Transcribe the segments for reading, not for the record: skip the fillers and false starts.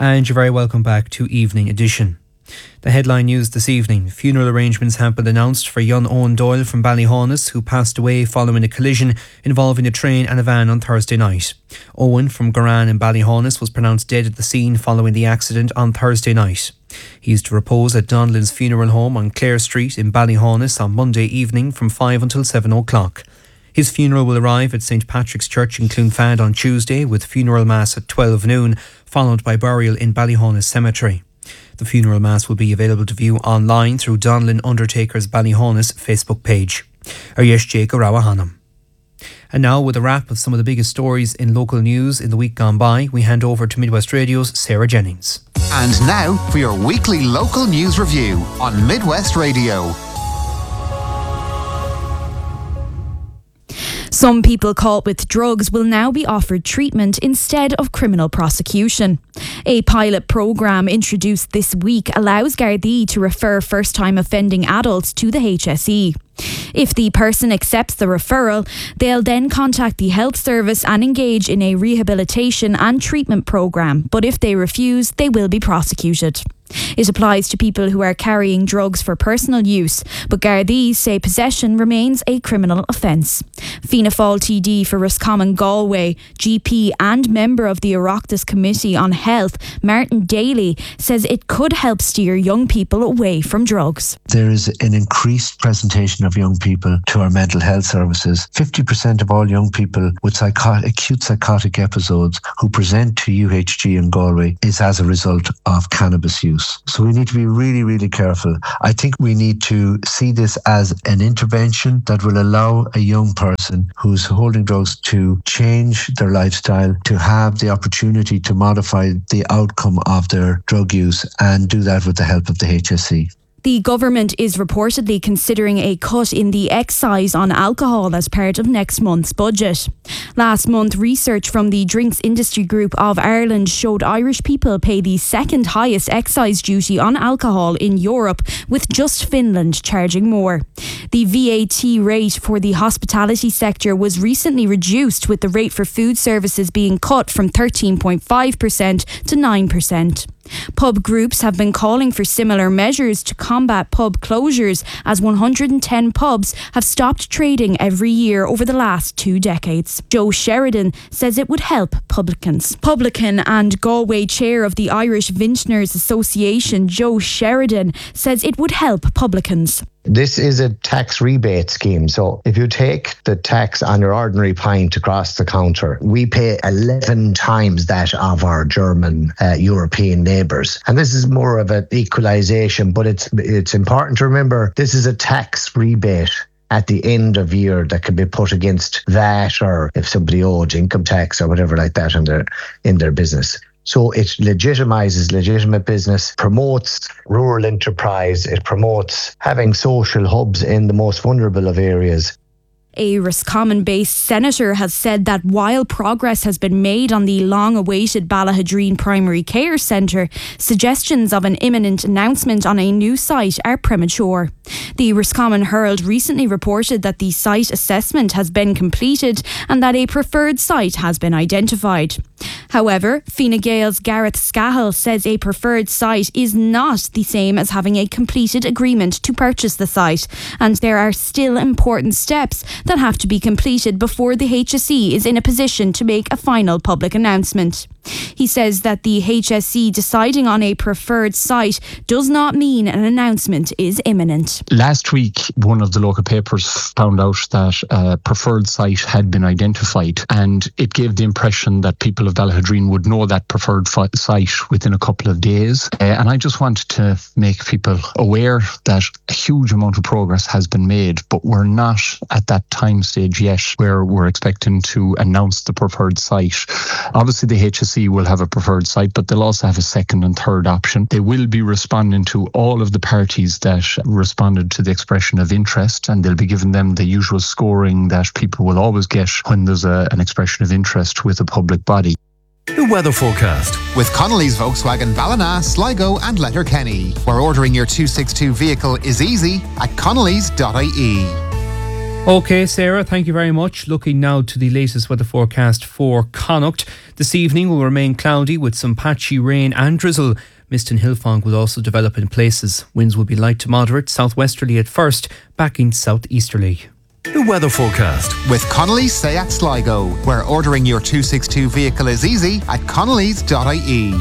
And you're very welcome back to Evening Edition. The headline news this evening. Funeral arrangements have been announced for young Owen Doyle from Ballyhaunis, who passed away following a collision involving a train and a van on Thursday night. Owen from Goran in Ballyhaunis was pronounced dead at the scene following the accident on Thursday night. He is to repose at Donlin's funeral home on Clare Street in Ballyhaunis on Monday evening from 5 until 7 o'clock. His funeral will arrive at St Patrick's Church in Clonfad on Tuesday, with funeral mass at 12 noon, followed by burial in Ballyhaunis Cemetery. The funeral mass will be available to view online through Donlin Undertakers Ballyhaunis Facebook page. Aryesh Garawahanam. And now, with a wrap of some of the biggest stories in local news in the week gone by, we hand over to Midwest Radio's Sarah Jennings. And now for your weekly local news review on Midwest Radio. Some people caught with drugs will now be offered treatment instead of criminal prosecution. A pilot programme introduced this week allows Gardaí to refer first-time offending adults to the HSE. If the person accepts the referral, they'll then contact the health service and engage in a rehabilitation and treatment programme, but if they refuse, they will be prosecuted. It applies to people who are carrying drugs for personal use, but Gardaí say possession remains a criminal offence. Fianna Fáil TD for Roscommon Galway, GP and member of the Oireachtas Committee on Health, Martin Daly, says it could help steer young people away from drugs. There is an increased presentation of young people to our mental health services. 50% of all young people with acute psychotic episodes who present to UHG in Galway is as a result of cannabis use. So we need to be really, really careful. I think we need to see this as an intervention that will allow a young person who's holding drugs to change their lifestyle, to have the opportunity to modify the outcome of their drug use, and do that with the help of the HSE. The government is reportedly considering a cut in the excise on alcohol as part of next month's budget. Last month, research from the Drinks Industry Group of Ireland showed Irish people pay the second highest excise duty on alcohol in Europe, with just Finland charging more. The VAT rate for the hospitality sector was recently reduced, with the rate for food services being cut from 13.5% to 9%. Pub groups have been calling for similar measures to combat pub closures, as 110 pubs have stopped trading every year over the last 2 decades. Joe Sheridan says it would help publicans. Publican and Galway chair of the Irish Vintners Association, Joe Sheridan, says it would help publicans. This is a tax rebate scheme. So if you take the tax on your ordinary pint across the counter, we pay 11 times that of our German European neighbours. And this is more of an equalisation, but it's important to remember this is a tax rebate at the end of year that can be put against that, or if somebody owed income tax or whatever like that in their business. So it legitimises legitimate business, promotes rural enterprise, it promotes having social hubs in the most vulnerable of areas. A Roscommon-based senator has said that while progress has been made on the long-awaited Ballahadreen Primary Care Centre, suggestions of an imminent announcement on a new site are premature. The Roscommon Herald recently reported that the site assessment has been completed and that a preferred site has been identified. However, Fine Gael's Gareth Scahill says a preferred site is not the same as having a completed agreement to purchase the site, and there are still important steps that have to be completed before the HSE is in a position to make a final public announcement. He says that the HSE deciding on a preferred site does not mean an announcement is imminent. Last week, one of the local papers found out that a preferred site had been identified, and it gave the impression that people of Ballahadreen would know that preferred site within a couple of days. And I just wanted to make people aware that a huge amount of progress has been made, but we're not at that time stage yet where we're expecting to announce the preferred site. Obviously, the HSE will have a preferred site, but they'll also have a second and third option. They will be responding to all of the parties that responded to the expression of interest, and they'll be giving them the usual scoring that people will always get when there's an expression of interest with a public body. The weather forecast with Connolly's Volkswagen Ballina, Sligo and Letterkenny, where ordering your 262 vehicle is easy at connolly's.ie. OK, Sarah, thank you very much. Looking now to the latest weather forecast for Connacht. This evening will remain cloudy with some patchy rain and drizzle. Mist and hill fog will also develop in places. Winds will be light to moderate, southwesterly at first, backing southeasterly. The weather forecast with Connolly's Seat Sligo, where ordering your 262 vehicle is easy at connellys.ie.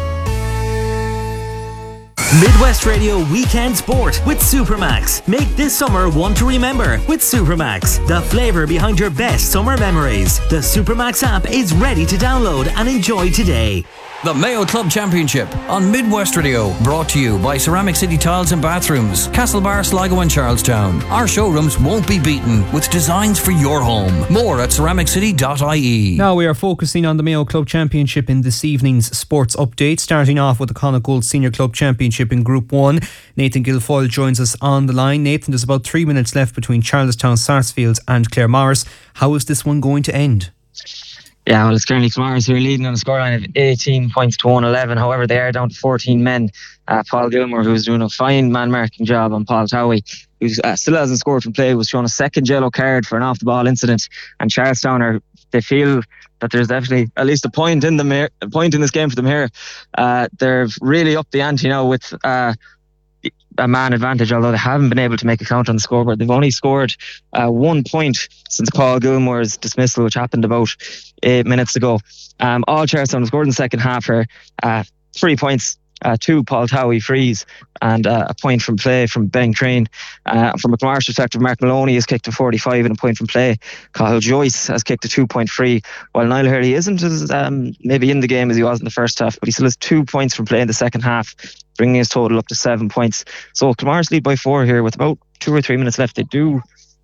Midwest Radio Weekend Sport with Supermax. Make this summer one to remember with Supermax, the flavour behind your best summer memories. The Supermax app is ready to download and enjoy today. The Mayo Club Championship on Midwest Radio, brought to you by Ceramic City Tiles and Bathrooms, Castlebar, Sligo and Charlestown. Our showrooms won't be beaten with designs for your home. More at ceramiccity.ie. Now we are focusing on the Mayo Club Championship in this evening's sports update, starting off with the Connacht Gold Senior Club Championship in Group 1. Nathan Guilfoyle joins us on the line. Nathan, there's about 3 minutes left between Charlestown, Sarsfields and Claremorris. How is this one going to end? Yeah, well, it's currently Claremorris who are leading on a scoreline of 18 points to 111. However, they are down to 14 men. Paul Gilmore, who's doing a fine man-marking job on Paul Towie, who still hasn't scored from play, was shown a second yellow card for an off-the-ball incident. And Charlestown they feel that there's definitely at least a point in this game for them here. They're really up the ante now with a man advantage, although they haven't been able to make a count on the scoreboard. They've only scored 1 point since Paul Gilmore's dismissal, which happened about 8 minutes ago. All Charlestown scored in the second half are 3 points, 2 Paul Towie frees and a point from play from Ben Crane. From a Claremorris perspective, Mark Maloney has kicked a 45 and a point from play. Cathal Joyce has kicked a 2-point free, while Niall Hurley isn't as maybe in the game as he was in the first half, but he still has 2 points from play in the second half, bringing his total up to 7 points. So Claremorris lead by 4 here with about 2 or 3 minutes left. They do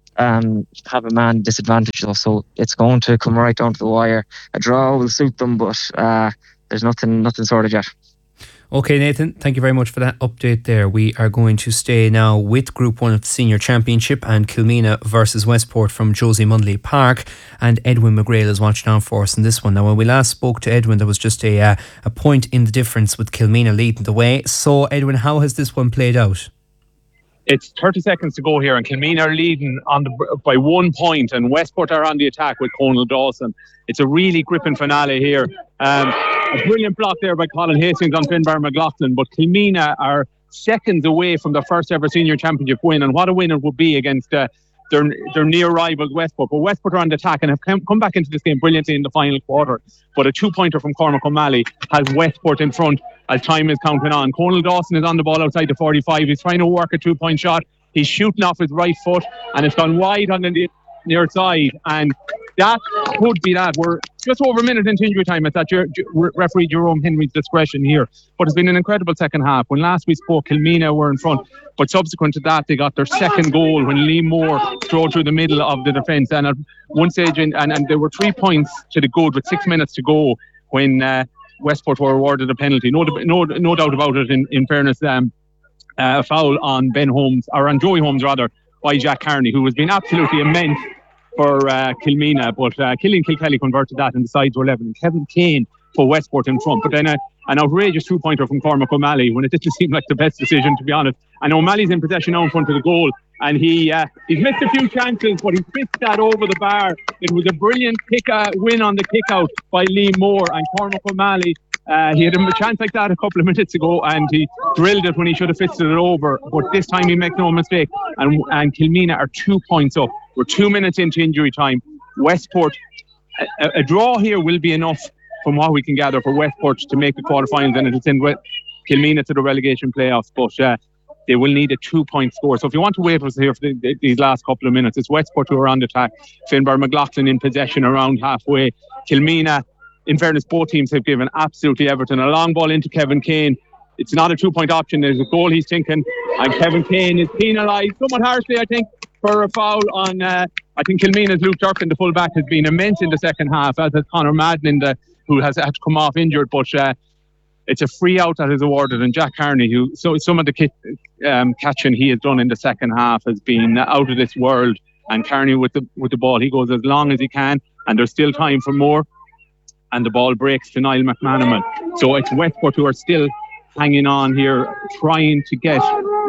have a man disadvantage though, so it's going to come right down to the wire. A draw will suit them, but there's nothing sorted yet. OK, Nathan, thank you very much for that update there. We are going to stay now with Group 1 of the Senior Championship and Kilmena versus Westport from Josie Mundley Park. And Edwin McGrail is watching out for us in this one. Now, when we last spoke to Edwin, there was just a point in the difference with Kilmena leading the way. So, Edwin, how has this one played out? It's 30 seconds to go here, and Kilmena are leading by 1 point, and Westport are on the attack with Conal Dawson. It's a really gripping finale here. A brilliant block there by Colin Hastings on Finbar McLaughlin, but Kilmena are seconds away from their first ever senior championship win, and what a win it would be against their near rivals Westport. But Westport are on the attack and have come back into this game brilliantly in the final quarter. But a 2-pointer from Cormac O'Malley has Westport in front as time is counting on. Conal Dawson is on the ball outside the 45. He's trying to work a 2-point shot. He's shooting off his right foot and it's gone wide on the near side, and that could be that. We're just over a minute into injury time. It's at referee Jerome Henry's discretion here. But it's been an incredible second half. When last we spoke, Kilmena were in front, but subsequent to that, they got their second goal when Liam Moore threw through the middle of the defence. And at one stage, and there were 3 points to the good with 6 minutes to go when Westport were awarded a penalty. No doubt about it. In fairness, a foul on Ben Holmes, or on Joey Holmes rather, by Jack Carney, who has been absolutely immense for Kilmena, but Killian Kilkelly converted that and the sides were level, and Kevin Kane for Westport in front. But then an outrageous 2-pointer from Cormac O'Malley when it didn't seem like the best decision, to be honest. And O'Malley's in possession now in front of the goal, and he's missed a few chances, but he fixed that over the bar. It was a brilliant win on the kick out by Liam Moore, and Cormac O'Malley, he had a chance like that a couple of minutes ago and he drilled it when he should have fisted it over, but this time he makes no mistake, and Kilmena are 2 points up. We're 2 minutes into injury time. Westport, a draw here will be enough from what we can gather for Westport to make the quarterfinals, and it'll send Kilmena to the relegation playoffs, but they will need a 2-point score. So if you want to wait for us here for these last couple of minutes, it's Westport who are on the attack. Finbar McLaughlin in possession around halfway. Kilmena, in fairness, both teams have given absolutely everything. A long ball into Kevin Kane. It's not a 2-point option. There's a goal he's thinking, and Kevin Kane is penalised somewhat harshly, I think, for a foul on I think Kilmena's Luke Durkin, the full-back, has been immense in the second half, as has Conor Madden, who has had to come off injured, but it's a free out that is awarded, and Jack Carney, who some of the catching he has done in the second half has been out of this world, and Carney with the ball, he goes as long as he can, and there's still time for more, and the ball breaks to Niall McManaman. So it's Westport who are still hanging on here, trying to get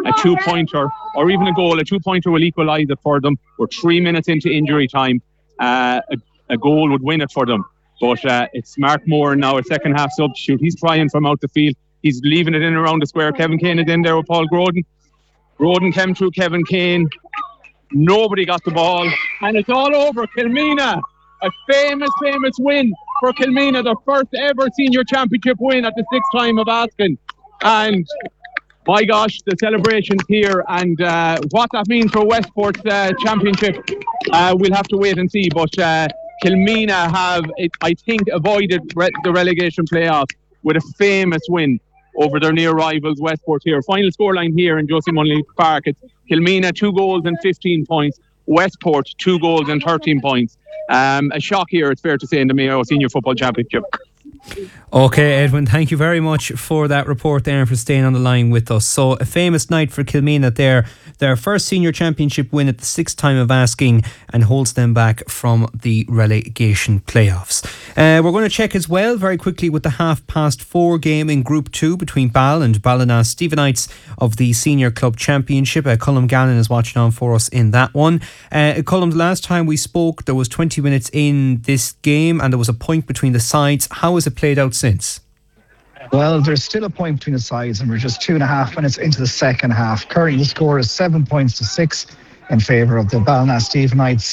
a 2-pointer or even a goal. A 2-pointer will equalise it for them. We're 3 minutes into injury time. A goal would win it for them. But it's Mark Moore now, a second half substitute. He's trying from out the field. He's leaving it in around the square. Kevin Kane is in there with Paul Groden. Groden came through Kevin Kane. Nobody got the ball. And it's all over. Kilmina, a famous win for Kilmina. Their first ever senior championship win at the 6th time of asking. And my gosh, the celebrations here and what that means for Westport's championship, we'll have to wait and see. But Kilmina have, I think, avoided the relegation playoffs with a famous win over their near rivals Westport here. Final scoreline here in Josie Munley Park. It's Kilmina 2 goals and 15 points. Westport 2 goals and 13 points. A shock here, it's fair to say, in the Mayo Senior Football Championship. Okay, Edwin, thank you very much for that report there and for staying on the line with us. So, a famous night for Kilmina there. Their first senior championship win at the 6th time of asking and holds them back from the relegation playoffs. We're going to check as well very quickly with the 4:30 game in Group 2 between Ball and Ballina Stephenites of the Senior Club Championship. Colm Gannon is watching on for us in that one. Colm, the last time we spoke, there was 20 minutes in this game and there was a point between the sides. How has it played out since? Well, there's still a point between the sides and we're just 2.5 minutes into the second half. Currently the score is 7 points to 6 in favour of the Ballina Stephenites.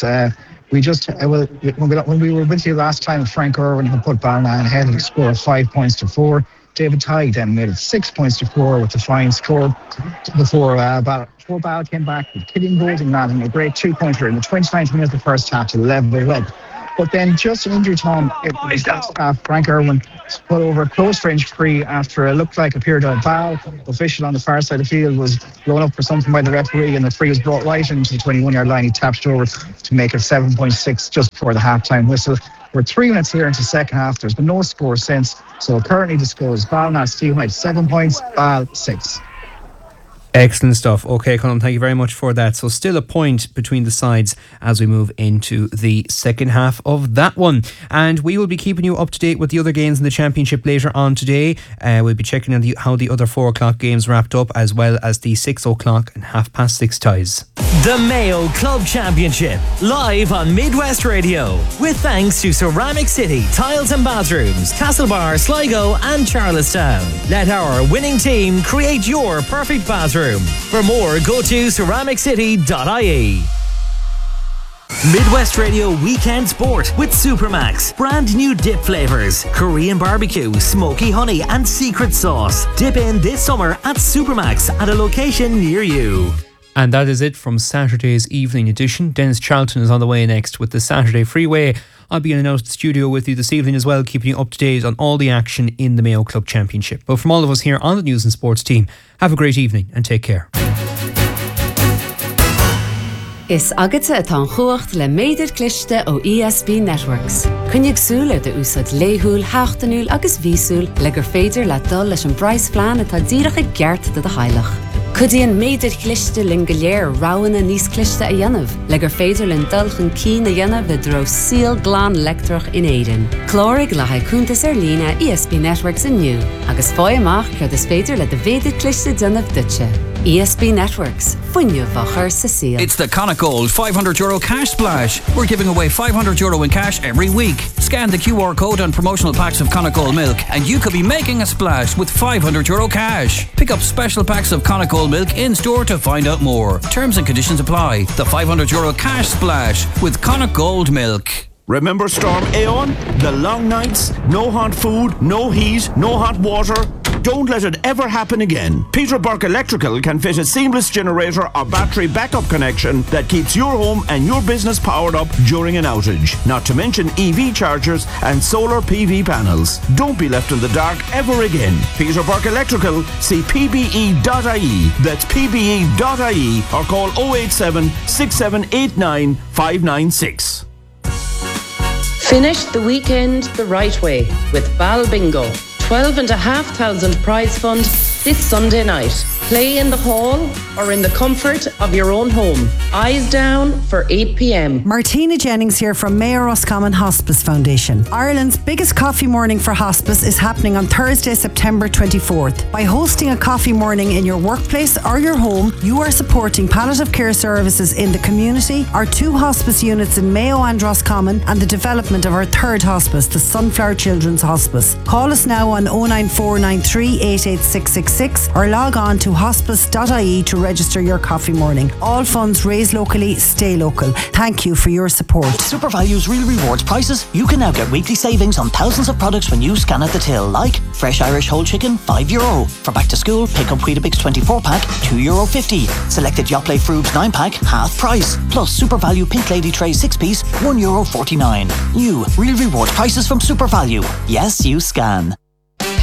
When we were with you last time, Frank Irwin had put Ballina ahead of the score of 5 points to 4. David Tighe then made it 6 points to 4 with the fine score before Ball came back with Killian Golding and a great 2-pointer in the 29th minute of the first half to level it up. But then just in injury time, Frank Irwin put over a close range free after it looked like a period of foul. The official on the far side of the field was blown up for something by the referee and the free was brought right into the 21-yard line. He tapped it over to make it 7.6 just before the half-time whistle. We're 3 minutes here into the second half. There's been no score since. So currently the score is Ballina Stephenites 7 points, Ball 6. Excellent stuff. Okay, Colm, thank you very much for that. So still a point between the sides as we move into the second half of that one. And we will be keeping you up to date with the other games in the championship later on today. We'll be checking on how the other 4 o'clock games wrapped up, as well as the 6 o'clock and 6:30 ties. The Mayo Club Championship, live on Midwest Radio, with thanks to Ceramic City Tiles and Bathrooms, Castlebar, Sligo and Charlestown. Let our winning team create your perfect bathroom. For more, go to ceramiccity.ie. Midwest Radio Weekend Sport with Supermax. Brand new dip flavours, Korean barbecue, smoky honey and secret sauce. Dip in this summer at Supermax at a location near you. And that is it from Saturday's evening edition. Dennis Charlton is on the way next with the Saturday Freeway. I'll be in and out of the studio with you this evening as well, keeping you up to date on all the action in the Mayo Club Championship. But from all of us here on the News and Sports team, have a great evening and take care. Is agate atá chuacht le méidir cliste ó ESB Networks. Cynnig súla de úsad léhúil, háchtanúil agus vísúil le gur féidir le dul leis an brais plan atá díreach a gceart de heilach. Cudíon méidir cliste lin goléir ráhanna níos cliste a dhéanamh, le gur féidir lin dulchan cín a dhéanamh de dro síl glán lectrach in éidean. Clórig le haicúntas lína ESB Networks inniu, agus fói amach gur is féidir le de véidir cliste dhéanamh dutse. ESB Networks, fuinneamh a chur sa síl. It's the Connacht Gold €500 cash splash. We're giving away €500 in cash every week. Scan the QR code on promotional packs of Connacht Gold milk and you could be making a splash with €500 cash. Pick up special packs of Connacht Gold milk in store to find out more. Terms and conditions apply. The €500 cash splash with Connacht Gold milk. Remember Storm Aeon? The long nights, no hot food, no heat, no hot water. Don't let it ever happen again. Peter Burke Electrical can fit a seamless generator or battery backup connection that keeps your home and your business powered up during an outage. Not to mention EV chargers and solar PV panels. Don't be left in the dark ever again. Peter Burke Electrical, see pbe.ie. That's pbe.ie or call 087 6789 596. Finish the weekend the right way with Bal Bingo. 12,500 prize fund this Sunday night. Play in the hall or in the comfort of your own home. Eyes down for 8 p.m. Martina Jennings here from Mayor Roscommon Hospice Foundation. Ireland's biggest coffee morning for hospice is happening on Thursday, September 24th. By hosting a coffee morning in your workplace or your home, you are supporting palliative care services in the community, our 2 hospice units in Mayo and Roscommon, and the development of our 3rd hospice, the Sunflower Children's Hospice. Call us now on 09493 88666 or log on to hospice.ie to register your coffee morning. All funds raised locally, stay local. Thank you for your support. With SuperValue's Real Rewards prices, you can now get weekly savings on thousands of products when you scan at the till, like fresh Irish whole chicken, €5. For back to school, pick up Weetabix 24-pack, €2.50. Selected Yoplait Frubes 9-pack, half price. Plus SuperValue Pink Lady Tray 6-piece, €1.49. New Real Rewards prices from SuperValue. Yes, you scan.